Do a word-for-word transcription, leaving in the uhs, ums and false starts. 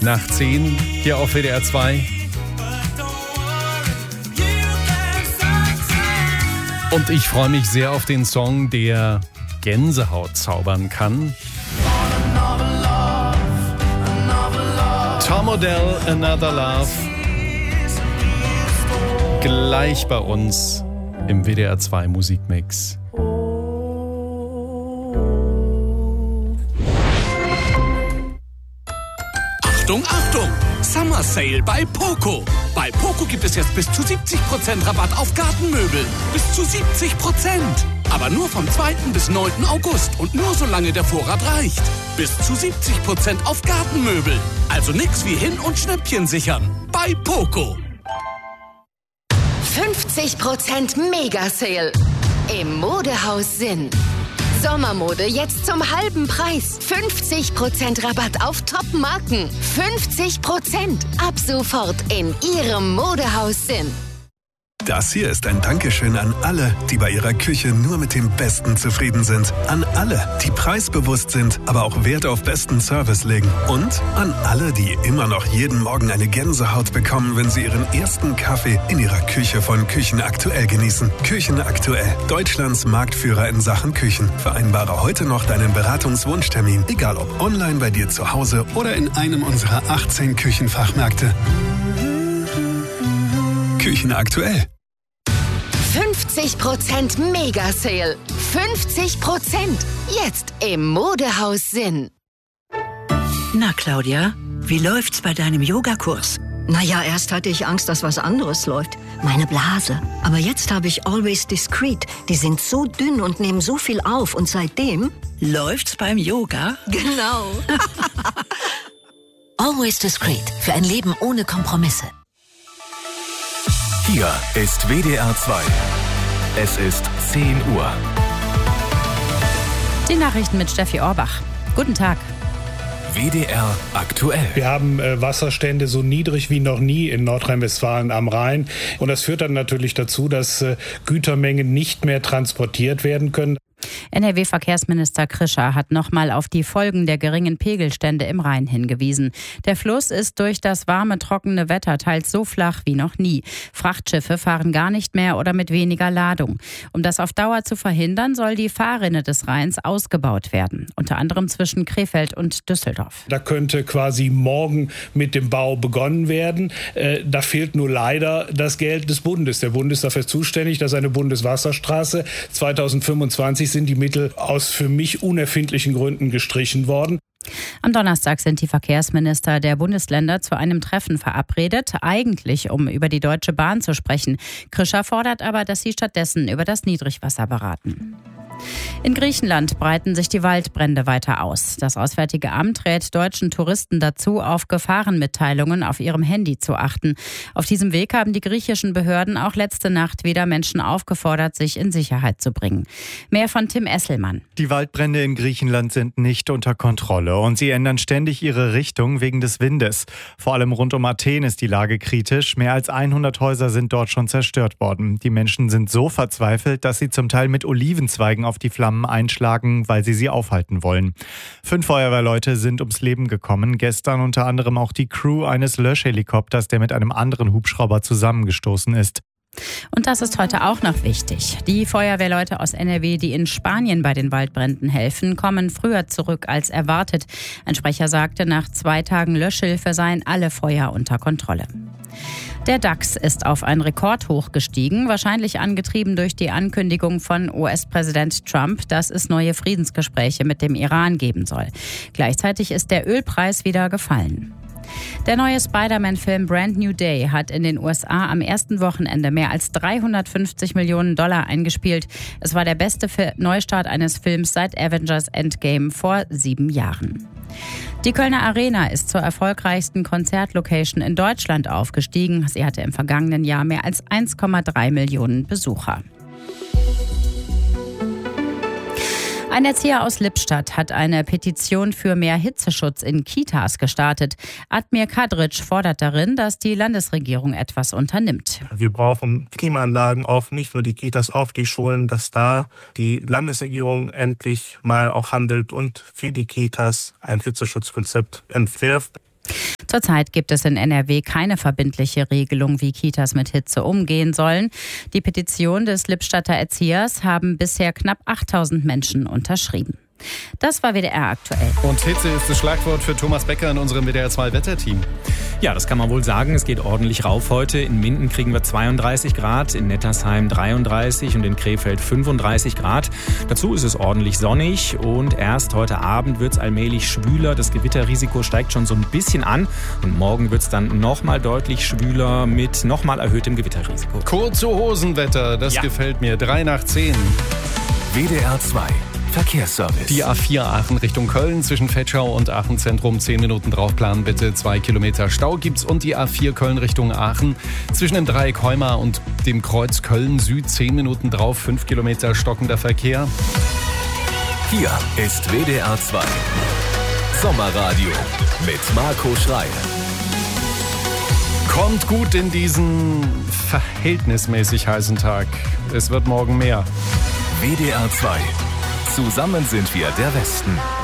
Nach zehn hier auf W D R zwei. Und ich freue mich sehr auf den Song, der Gänsehaut zaubern kann. Tom Odell, Another Love. Gleich bei uns im W D R zwei Musikmix. Achtung, Achtung! Summer Sale bei Poco. Bei Poco gibt es jetzt bis zu siebzig Prozent Rabatt auf Gartenmöbel. Bis zu siebzig Prozent. Aber nur vom zweiten bis neunten August und nur solange der Vorrat reicht. Bis zu siebzig Prozent auf Gartenmöbel. Also nix wie hin- und Schnäppchen sichern. Bei Poco. fünfzig Prozent Mega-Sale im Modehaus Sinn. Sommermode jetzt zum halben Preis. fünfzig Prozent Rabatt auf Top-Marken. fünfzig Prozent ab sofort in Ihrem Modehaus Sinn. Das hier ist ein Dankeschön an alle, die bei ihrer Küche nur mit dem Besten zufrieden sind. An alle, die preisbewusst sind, aber auch Wert auf besten Service legen. Und an alle, die immer noch jeden Morgen eine Gänsehaut bekommen, wenn sie ihren ersten Kaffee in ihrer Küche von Küchen Aktuell genießen. Küchen Aktuell, Deutschlands Marktführer in Sachen Küchen. Vereinbare heute noch deinen Beratungswunschtermin, egal ob online bei dir zu Hause oder in einem unserer achtzehn Küchenfachmärkte. Küchen Aktuell. fünfzig Prozent Mega-Sale. fünfzig Prozent jetzt im Modehaus Sinn. Na, Claudia, wie läuft's bei deinem Yogakurs? Naja, erst hatte ich Angst, dass was anderes läuft. Meine Blase. Aber jetzt habe ich Always Discreet. Die sind so dünn und nehmen so viel auf. Und seitdem... Läuft's beim Yoga? Genau. Always Discreet. Für ein Leben ohne Kompromisse. Hier ist W D R zwei. Es ist zehn Uhr. Die Nachrichten mit Steffi Orbach. Guten Tag. W D R aktuell. Wir haben äh, Wasserstände so niedrig wie noch nie in Nordrhein-Westfalen am Rhein. Und das führt dann natürlich dazu, dass äh, Gütermengen nicht mehr transportiert werden können. N R W-Verkehrsminister Krischer hat nochmal auf die Folgen der geringen Pegelstände im Rhein hingewiesen. Der Fluss ist durch das warme, trockene Wetter teils so flach wie noch nie. Frachtschiffe fahren gar nicht mehr oder mit weniger Ladung. Um das auf Dauer zu verhindern, soll die Fahrrinne des Rheins ausgebaut werden. Unter anderem zwischen Krefeld und Düsseldorf. Da könnte quasi morgen mit dem Bau begonnen werden. Äh, da fehlt nur leider das Geld des Bundes. Der Bund ist dafür zuständig, dass eine Bundeswasserstraße zweitausendfünfundzwanzig sind die Mittel aus für mich unerfindlichen Gründen gestrichen worden. Am Donnerstag sind die Verkehrsminister der Bundesländer zu einem Treffen verabredet, eigentlich um über die Deutsche Bahn zu sprechen. Krischer fordert aber, dass sie stattdessen über das Niedrigwasser beraten. In Griechenland breiten sich die Waldbrände weiter aus. Das Auswärtige Amt rät deutschen Touristen dazu, auf Gefahrenmitteilungen auf ihrem Handy zu achten. Auf diesem Weg haben die griechischen Behörden auch letzte Nacht wieder Menschen aufgefordert, sich in Sicherheit zu bringen. Mehr von Tim Esselmann. Die Waldbrände in Griechenland sind nicht unter Kontrolle und sie ändern ständig ihre Richtung wegen des Windes. Vor allem rund um Athen ist die Lage kritisch. Mehr als hundert Häuser sind dort schon zerstört worden. Die Menschen sind so verzweifelt, dass sie zum Teil mit Olivenzweigen auf die Flammen einschlagen, weil sie sie aufhalten wollen. Fünf Feuerwehrleute sind ums Leben gekommen. Gestern unter anderem auch die Crew eines Löschhelikopters, der mit einem anderen Hubschrauber zusammengestoßen ist. Und das ist heute auch noch wichtig. Die Feuerwehrleute aus N R W, die in Spanien bei den Waldbränden helfen, kommen früher zurück als erwartet. Ein Sprecher sagte, nach zwei Tagen Löschhilfe seien alle Feuer unter Kontrolle. Der DAX ist auf ein Rekordhoch gestiegen, wahrscheinlich angetrieben durch die Ankündigung von U S-Präsident Trump, dass es neue Friedensgespräche mit dem Iran geben soll. Gleichzeitig ist der Ölpreis wieder gefallen. Der neue Spider-Man-Film Brand New Day hat in den U S A am ersten Wochenende mehr als dreihundertfünfzig Millionen Dollar eingespielt. Es war der beste Neustart eines Films seit Avengers Endgame vor sieben Jahren. Die Kölner Arena ist zur erfolgreichsten Konzertlocation in Deutschland aufgestiegen. Sie hatte im vergangenen Jahr mehr als eins Komma drei Millionen Besucher. Ein Erzieher aus Lippstadt hat eine Petition für mehr Hitzeschutz in Kitas gestartet. Admir Kadric fordert darin, dass die Landesregierung etwas unternimmt. Wir brauchen Klimaanlagen auf nicht nur die Kitas, auf die Schulen, dass da die Landesregierung endlich mal auch handelt und für die Kitas ein Hitzeschutzkonzept entwirft. Zurzeit gibt es in N R W keine verbindliche Regelung, wie Kitas mit Hitze umgehen sollen. Die Petition des Lippstadter Erziehers haben bisher knapp achttausend Menschen unterschrieben. Das war W D R aktuell. Und Hitze ist das Schlagwort für Thomas Becker in unserem W D R zwei Wetterteam. Ja, das kann man wohl sagen. Es geht ordentlich rauf heute. In Minden kriegen wir zweiunddreißig Grad, in Nettersheim dreiunddreißig und in Krefeld fünfunddreißig Grad. Dazu ist es ordentlich sonnig und erst heute Abend wird es allmählich schwüler. Das Gewitterrisiko steigt schon so ein bisschen an und morgen wird es dann nochmal deutlich schwüler mit nochmal erhöhtem Gewitterrisiko. Kurze Hosenwetter, das ja. gefällt mir. drei nach zehn. W D R zwei Verkehrsservice. Die A vier Aachen Richtung Köln zwischen Vetschau und Aachen Zentrum zehn Minuten draufplanen bitte. Zwei Kilometer Stau gibt's und die A vier Köln Richtung Aachen zwischen dem Dreieck Heuma und dem Kreuz Köln Süd zehn Minuten drauf, fünf Kilometer stockender Verkehr. Hier ist W D R zwei Sommerradio mit Marco Schreil. Kommt gut in diesen verhältnismäßig heißen Tag. Es wird morgen mehr. W D R zwei. Zusammen sind wir der Westen.